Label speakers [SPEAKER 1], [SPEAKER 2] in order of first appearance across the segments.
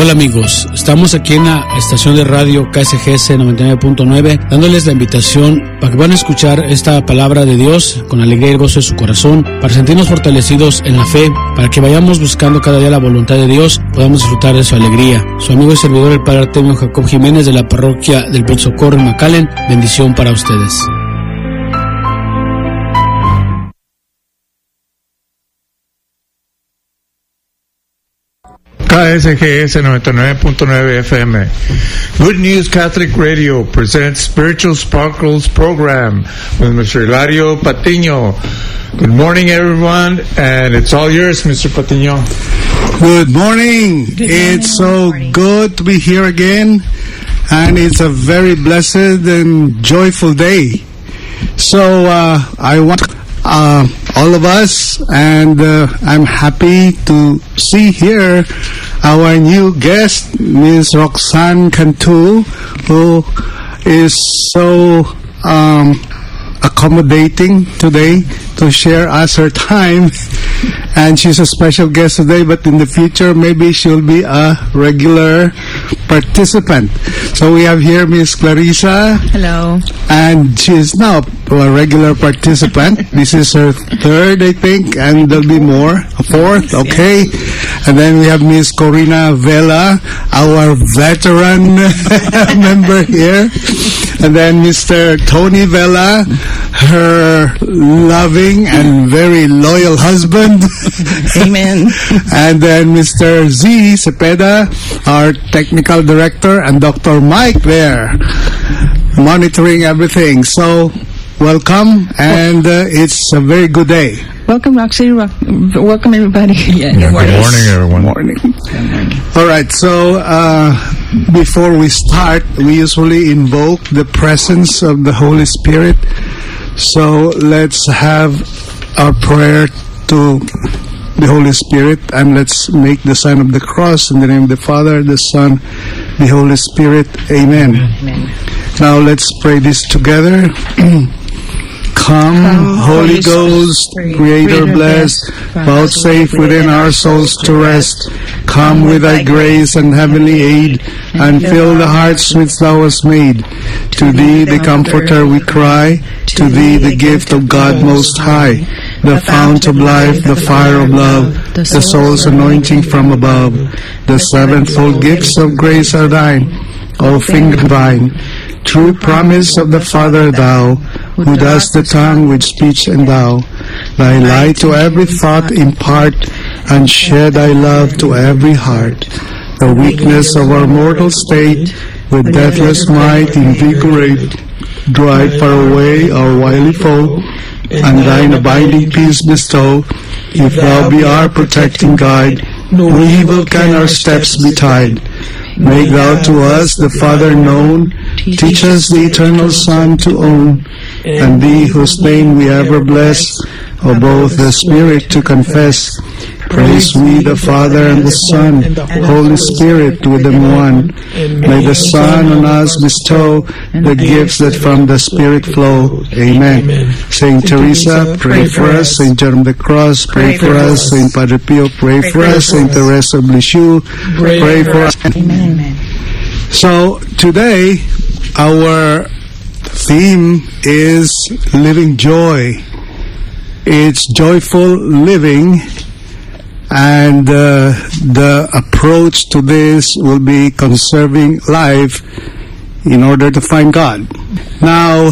[SPEAKER 1] Hola amigos, estamos aquí en la estación de radio KSGS 99.9 dándoles la invitación para que van a escuchar esta palabra de Dios con alegría y gozo de su corazón, para sentirnos fortalecidos en la fe, para que vayamos buscando cada día la voluntad de Dios, podamos disfrutar de su alegría. Su amigo y servidor el Padre Artemio Jacob Jiménez de la parroquia del Buen Socorro en McAllen, bendición para ustedes.
[SPEAKER 2] KSGS 99.9 FM. Good News Catholic Radio presents Spiritual Sparkles program with Mr. Hilario Patiño. Good morning, everyone, and it's all yours, Mr. Patiño.
[SPEAKER 3] Good morning. It's so good to be here again, and it's a very blessed and joyful day. So I want all of us, and I'm happy to see here our new guest, Ms. Roxanne Cantu, who is so accommodating today to share us her time. And she's a special guest today, but in the future, maybe she'll be a regular participant. So we have here Miss Clarissa.
[SPEAKER 4] Hello.
[SPEAKER 3] And she is now a regular participant. This is her third, I think, and there'll be more. A fourth, okay. And then we have Miss Corina Vela, our veteran member here. And then Mr. Tony Vela, her loving and very loyal husband.
[SPEAKER 4] Amen.
[SPEAKER 3] And then Mr. Z Cepeda, our technical director, and Dr. Mike there, monitoring everything. So, welcome, and it's a very good day.
[SPEAKER 4] Welcome, Roxy. Welcome, everybody.
[SPEAKER 2] Yeah, good morning, everyone.
[SPEAKER 3] Morning. All right, so before we start, we usually invoke the presence of the Holy Spirit. So let's have our prayer to the Holy Spirit, and let's make the sign of the cross in the name of the Father, the Son, the Holy Spirit. Amen.
[SPEAKER 4] Amen.
[SPEAKER 3] Now let's pray this together. Come, Holy Ghost, Creator blessed, vouchsafe within our souls to rest. Come with thy grace and heavenly aid, and fill the hearts which thou hast made. To thee, the Comforter, we cry, to thee, the gift of God Most High, the fount of life, the fire of love, the soul's anointing from above. The sevenfold gifts of grace are thine, O finger divine. True promise of the Father thou, who dost the tongue with speech endow. Thy light to every thought impart, and shed thy love to every heart. The weakness of our mortal state, with deathless might invigorate. Drive far away our wily foe, and thine abiding peace bestow. If thou be our protecting guide, no evil can our steps betide. Make thou to us the Father known, teach us the eternal Son to own, and thee whose name we ever bless, O both the Spirit to confess. Praise we the Father and the Son, Holy Spirit with them one. May the Son on us bestow the gifts that from the Spirit flow. Amen. Saint Teresa, pray for us. Saint John of the Cross, pray for us. Saint Padre Pio, pray for us. Saint Teresa of Lisieux, pray for us.
[SPEAKER 4] Amen.
[SPEAKER 3] So today, our theme is living joy. It's joyful living, and the approach to this will be conserving life in order to find God. Now,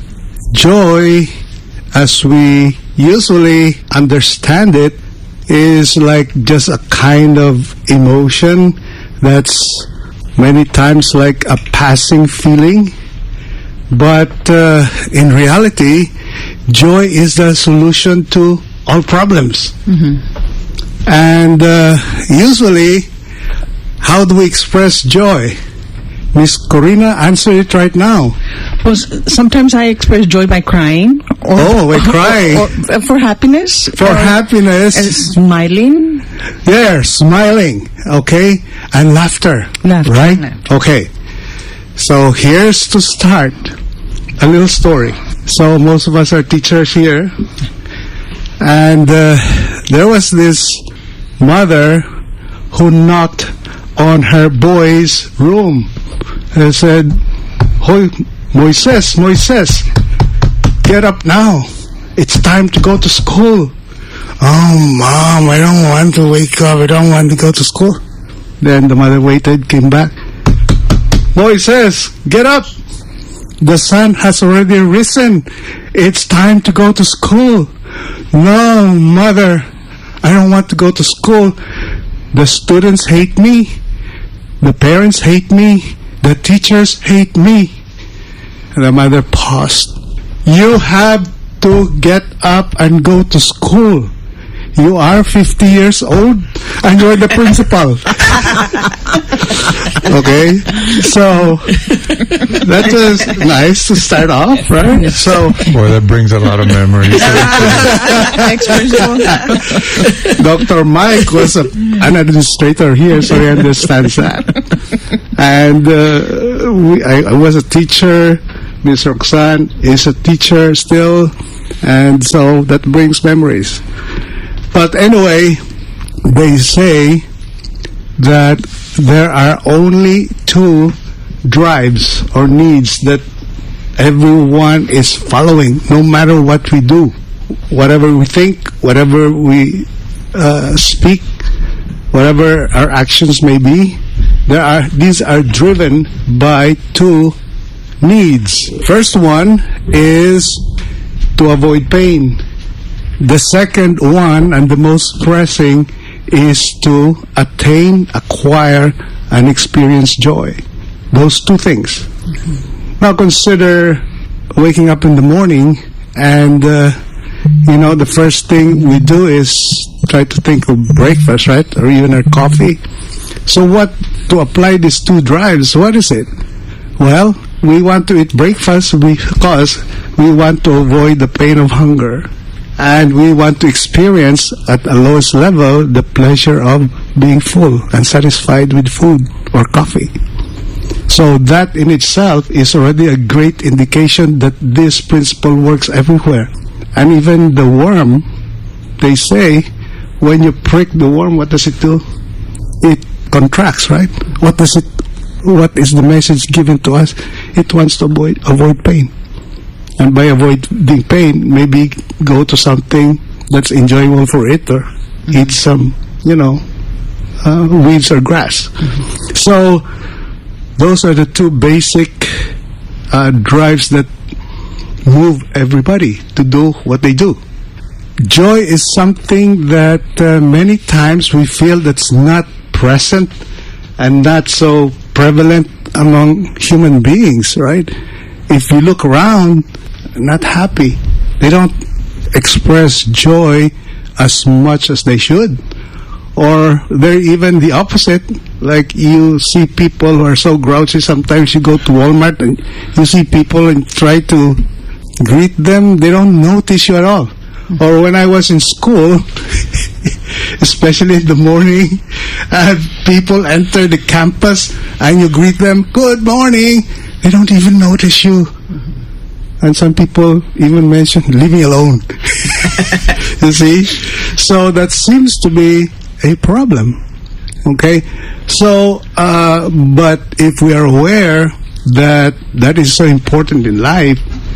[SPEAKER 3] joy, as we usually understand it, is like just a kind of emotion that's many times like a passing feeling. But in reality, joy is the solution to all problems. Mm-hmm. And usually, how do we express joy? Miss Corina, answer it right now.
[SPEAKER 4] Well, sometimes I express joy by crying.
[SPEAKER 3] By crying.
[SPEAKER 4] Or for happiness.
[SPEAKER 3] For happiness.
[SPEAKER 4] Smiling.
[SPEAKER 3] Yeah, smiling. Okay. And laughter.
[SPEAKER 4] Laughter.
[SPEAKER 3] Right?
[SPEAKER 4] Laughter.
[SPEAKER 3] Okay. So here's to start a little story. So most of us are teachers here. And there was this mother who knocked on her boy's room and said, "Hoy, Moises, get up now. It's time to go to school." "Oh, Mom, I don't want to wake up. I don't want to go to school." Then the mother waited, came back. "Moises, get up. The sun has already risen. It's time to go to school." "No, Mother, I don't want to go to school. The students hate me. The parents hate me. The teachers hate me." And the mother paused. "You have to get up and go to school. You are 50 years old and you're the principal." Okay, so that was nice to start off, right? So,
[SPEAKER 2] Boy, that brings a lot of memories.
[SPEAKER 3] Dr. Mike was an administrator here, so he understands that. And I was a teacher. Miss Roxanne is a teacher still, and so that brings memories. But anyway, they say that there are only two drives or needs that everyone is following, no matter what we do, whatever we think, whatever we speak, whatever our actions may be. These are driven by two needs. First one is to avoid pain. The second one, and the most pressing, is to attain, acquire, and experience joy. Those two things. Now consider waking up in the morning and, the first thing we do is try to think of breakfast, right? Or even our coffee. So to apply these two drives, what is it? Well, we want to eat breakfast because we want to avoid the pain of hunger. And we want to experience at a lowest level the pleasure of being full and satisfied with food or coffee. So that in itself is already a great indication that this principle works everywhere. And even the worm, they say, when you prick the worm, what does it do? It contracts, right? What is the message given to us? It wants to avoid pain. And by avoiding pain, maybe go to something that's enjoyable for it, or eat some, weeds or grass. So those are the two basic drives that move everybody to do what they do. Joy is something that many times we feel that's not present and not so prevalent among human beings, right? If you look around, not happy. They don't express joy as much as they should. Or they're even the opposite. Like you see people who are so grouchy. Sometimes you go to Walmart and you see people and try to greet them. They don't notice you at all. Or when I was in school, especially in the morning, people enter the campus and you greet them, "Good morning." They don't even notice you. And some people even mention, "Leave me alone." You see? So that seems to be a problem. Okay? So, but if we are aware that that is so important in life,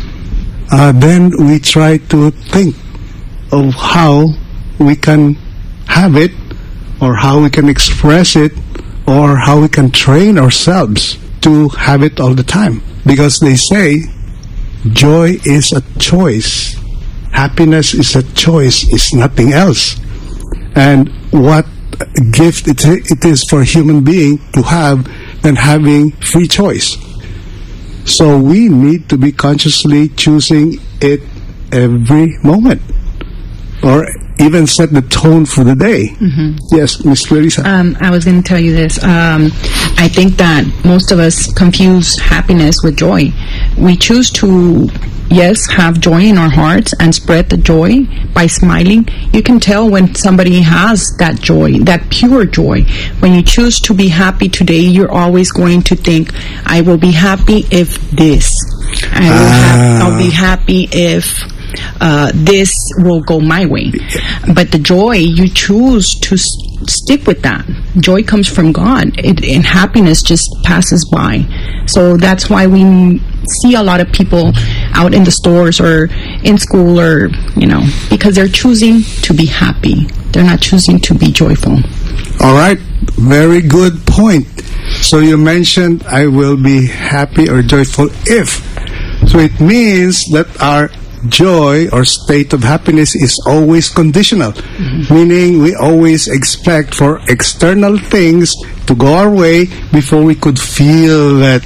[SPEAKER 3] then we try to think of how we can have it, or how we can express it, or how we can train ourselves to have it all the time. Because they say, joy is a choice. Happiness is a choice. It's nothing else. And what a gift it is for a human being to have than having free choice. So we need to be consciously choosing it every moment, or even set the tone for the day. Yes, Miss Clarissa.
[SPEAKER 5] I was going to tell you this. I think that most of us confuse happiness with joy. We choose to, yes, have joy in our hearts and spread the joy by smiling. You can tell when somebody has that joy, that pure joy. When you choose to be happy today, you're always going to think, I will be happy if this. I'll be happy if this will go my way. But the joy, you choose to stick with that. Joy comes from God, and happiness just passes by. So that's why we see a lot of people out in the stores or in school, or because they're choosing to be happy. They're not choosing to be joyful.
[SPEAKER 3] All right, very good point. So you mentioned I will be happy or joyful if. So it means that our joy or state of happiness is always conditional, meaning we always expect for external things to go our way before we could feel that,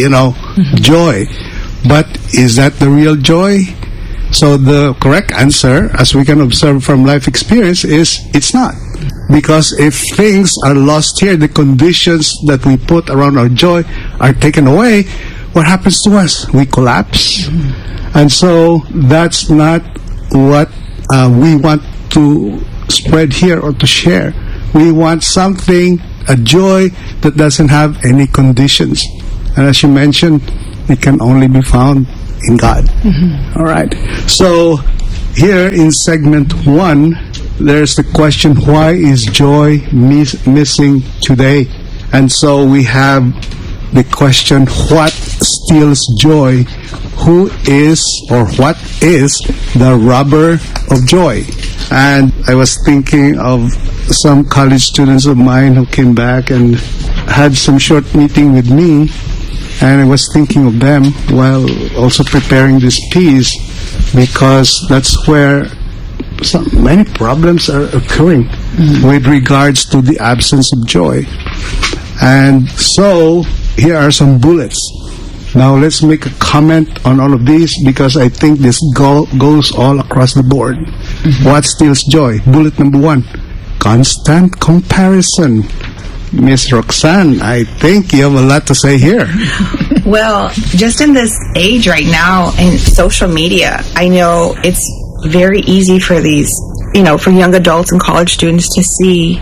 [SPEAKER 3] joy. But is that the real joy? So the correct answer, as we can observe from life experience, is it's not. Because if things are lost here, the conditions that we put around our joy are taken away, what happens to us? We collapse. And so that's not what we want to spread here or to share. We want something, a joy that doesn't have any conditions. And as you mentioned, it can only be found in God. All right. So here in segment 1, there's the question, why is joy missing today? And so we have the question, what steals joy? Who is or what is the robber of joy? And I was thinking of some college students of mine who came back and had some short meeting with me, and I was thinking of them while also preparing this piece, because that's where many problems are occurring with regards to the absence of joy. And so here are some bullets. Now let's make a comment on all of these, because I think this goes all across the board. What steals joy? Bullet number 1, constant comparison. Miss Roxanne, I think you have a lot to say here.
[SPEAKER 6] Well, just in this age right now in social media, I know it's very easy for these, for young adults and college students to see,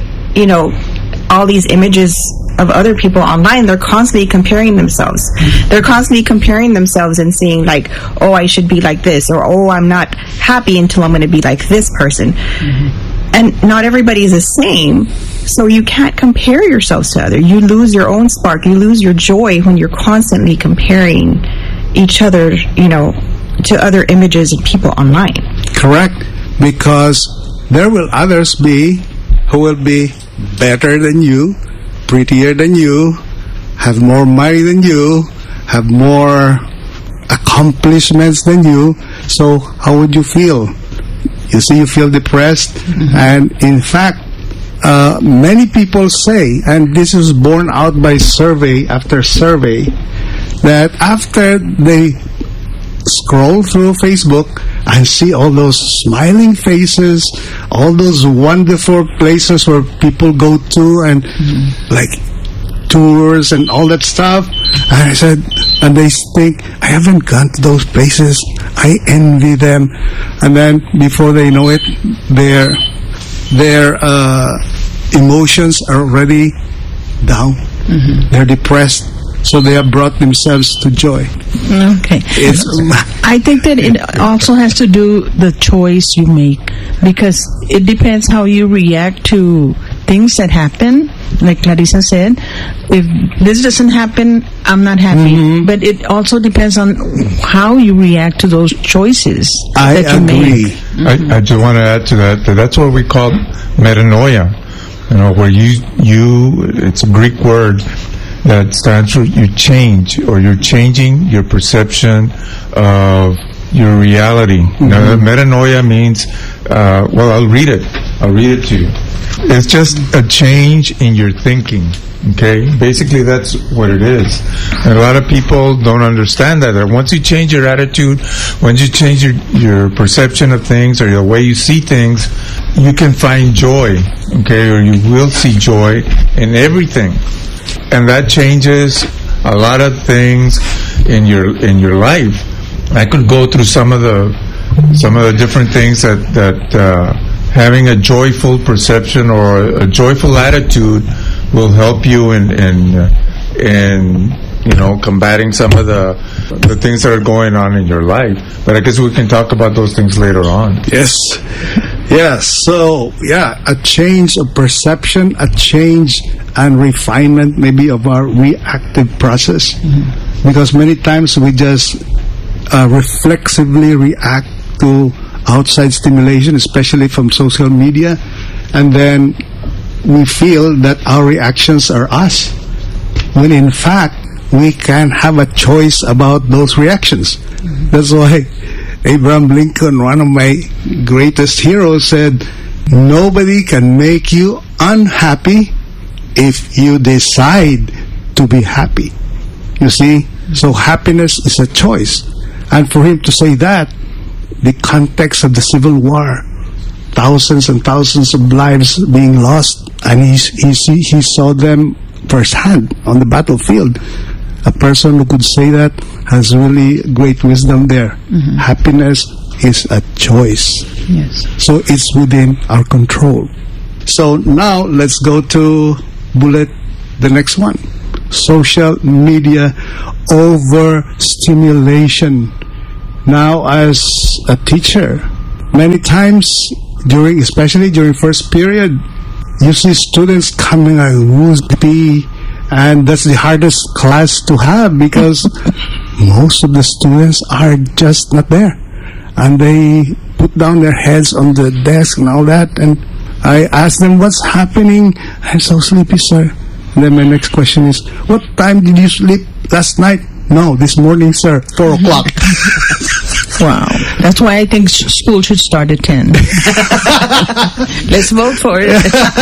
[SPEAKER 6] all these images of other people online. They're constantly comparing themselves. They're constantly comparing themselves and seeing like, oh, I should be like this, or oh, I'm not happy until I'm going to be like this person. And not everybody is the same, so you can't compare yourselves to others. You lose your own spark. You lose your joy when you're constantly comparing each other, to other images and people online.
[SPEAKER 3] Correct, because there will others be who will be better than you, prettier than you, have more money than you, have more accomplishments than you. So how would you feel? You see, you feel depressed. And in fact, many people say, and this is borne out by survey after survey, that after they scroll through Facebook and see all those smiling faces, all those wonderful places where people go to, and like tours and all that stuff, and I said, and they think, I haven't gone to those places, I envy them. And then before they know it, their emotions are already down. They're depressed. So they have brought themselves to joy.
[SPEAKER 4] Okay. I think that it also has to do the choice you make, because it depends how you react to things that happen. Like Clarissa said, if this doesn't happen, I'm not happy. But it also depends on how you react to those choices that you make.
[SPEAKER 2] I just want to add to that that's what we call metanoia. Where it's a Greek word that stands for you change, or you're changing your perception of your reality. Now, metanoia means, I'll read it to you. It's just a change in your thinking. Okay? Basically, that's what it is. And a lot of people don't understand that once you change your attitude, once you change your perception of things or the way you see things, you can find joy. Okay? Or you will see joy in everything. And that changes a lot of things in your life. I could go through some of the different things that having a joyful perception or a joyful attitude will help you in combating some of the things that are going on in your life. But I guess we can talk about those things later on.
[SPEAKER 3] Yes. So, a change of perception, a change and refinement maybe of our reactive process. Mm-hmm. Because many times we just reflexively react to outside stimulation, especially from social media, and then we feel that our reactions are us, when in fact we can have a choice about those reactions. Mm-hmm. That's why Abraham Lincoln, one of my greatest heroes, said, nobody can make you unhappy if you decide to be happy. You see? So happiness is a choice. And for him to say that, the context of the Civil War, thousands and thousands of lives being lost, and he saw them firsthand on the battlefield. A person who could say that has really great wisdom there. Mm-hmm. Happiness is a choice.
[SPEAKER 4] Yes.
[SPEAKER 3] So it's within our control. So now let's go to the next one. Social media overstimulation. Now, as a teacher, many times especially during first period, you see students coming like woozy, and that's the hardest class to have because most of the students are just not there, and they put down their heads on the desk and all that. And I ask them, "What's happening?" "I'm so sleepy, sir." And then my next question is, "What time did you sleep last night?" "No, this morning, sir, 4 o'clock.
[SPEAKER 4] Wow. That's why I think school should start at 10. Let's vote for it.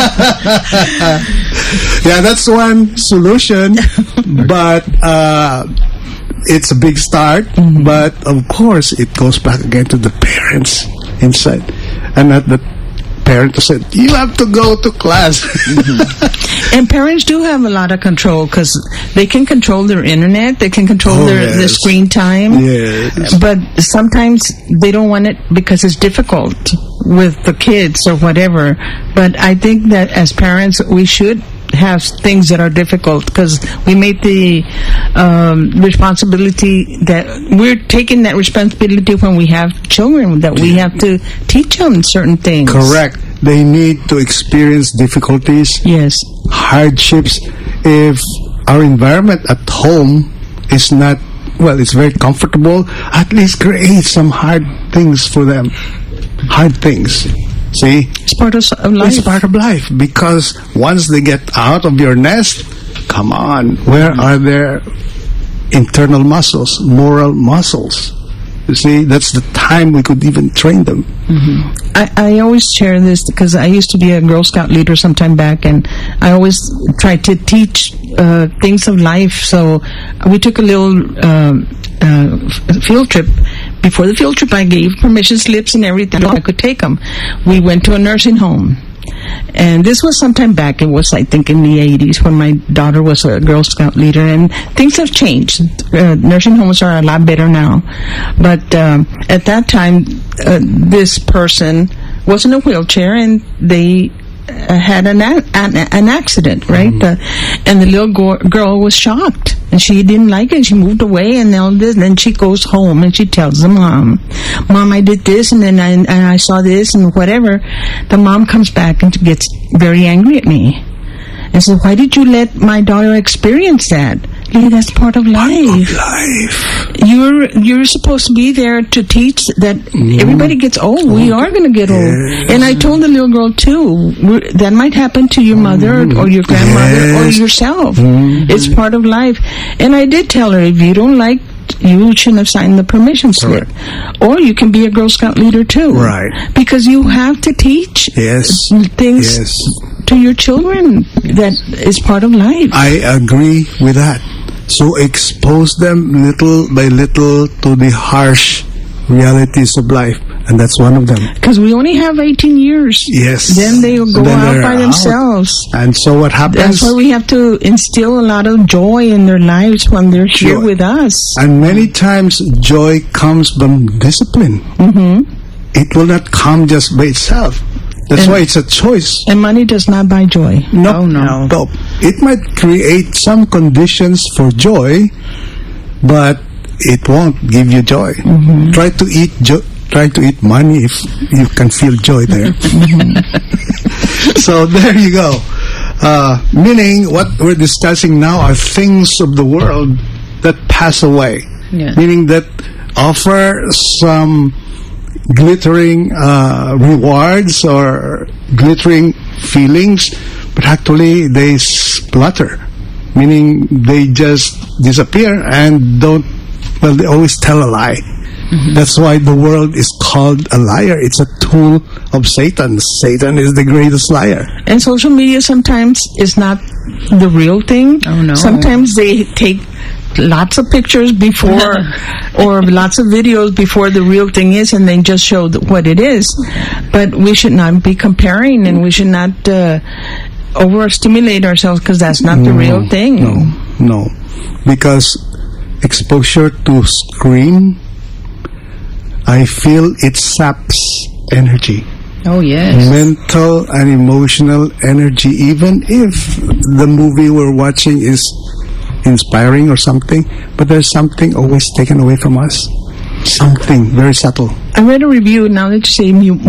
[SPEAKER 3] That's one solution, but it's a big start. Mm-hmm. But of course, it goes back again to the parents inside. And not the parent who said, you have to go to class.
[SPEAKER 4] Mm-hmm. And parents do have a lot of control because they can control their internet, they can control their screen time.
[SPEAKER 3] Yes.
[SPEAKER 4] But sometimes they don't want it because it's difficult with the kids or whatever. But I think that as parents, we should have things that are difficult because we make the responsibility that we're taking that responsibility when we have children, that we have to teach them certain things.
[SPEAKER 3] Correct. They need to experience difficulties,
[SPEAKER 4] yes,
[SPEAKER 3] hardships. If our environment at home is not, it's very comfortable, at least create some hard things for them. Hard things. See?
[SPEAKER 4] It's part of life.
[SPEAKER 3] It's part of life, because once they get out of your nest, come on, where are their internal muscles, moral muscles? You see, that's the time we could even train them.
[SPEAKER 4] Mm-hmm. I always share this because I used to be a Girl Scout leader some time back, and I always tried to teach things of life. So we took a little field trip. Before the field trip, I gave permission slips and everything. I could take them. We went to a nursing home. And this was some time back. It was, I think, in the 80s when my daughter was a Girl Scout leader. And things have changed. Nursing homes are a lot better now. But at that time, this person was in a wheelchair, and they had an accident, right? Mm-hmm. And the little girl was shocked, and she didn't like it. She moved away, and then she goes home and she tells the mom, I did this, and then I saw this, and whatever. The mom comes back and gets very angry at me and says, why did you let my daughter experience that? Lee, that's part of life. You're supposed to be there to teach that everybody gets old. We are going to get old. And I told the little girl too, that might happen to your mother or your grandmother or yourself. It's part of life. And I did tell her, if you don't like, you shouldn't have signed the permission slip. Right. Or you can be a Girl Scout leader too.
[SPEAKER 3] Right.
[SPEAKER 4] Because you have to teach things to your children that is part of life.
[SPEAKER 3] I agree with that. So expose them little by little to the harsh realities of life. And that's one of them.
[SPEAKER 4] Because we only have 18 years.
[SPEAKER 3] Yes.
[SPEAKER 4] Then they will go out by themselves.
[SPEAKER 3] And so what happens?
[SPEAKER 4] That's why we have to instill a lot of joy in their lives when they're here with us.
[SPEAKER 3] And many times joy comes from discipline. Mm-hmm. It will not come just by itself. That's why it's a choice.
[SPEAKER 4] And money does not buy joy.
[SPEAKER 3] No,
[SPEAKER 5] Oh, no.
[SPEAKER 3] no. It might create some conditions for joy, but it won't give you joy. Try to eat money if you can feel joy there. So there you go. Meaning what we're discussing now are things of the world that pass away.
[SPEAKER 5] Yeah.
[SPEAKER 3] Meaning that offer some glittering rewards or glittering feelings, but actually they splatter. Meaning they just disappear and they always tell a lie. That's why the world is called a liar. It's a tool of Satan. Satan is the greatest liar.
[SPEAKER 4] And social media sometimes is not the real thing.
[SPEAKER 5] Oh, no.
[SPEAKER 4] Sometimes they take lots of pictures before or lots of videos before the real thing is, and they just show what it is. But we should not be comparing, and we should not overstimulate ourselves, because that's not the real thing.
[SPEAKER 3] No. Because exposure to screen, I feel it saps energy.
[SPEAKER 5] Oh, yes.
[SPEAKER 3] Mental and emotional energy, even if the movie we're watching is inspiring or something, but there's something always taken away from us. Something very subtle.
[SPEAKER 4] I read a review, now that you say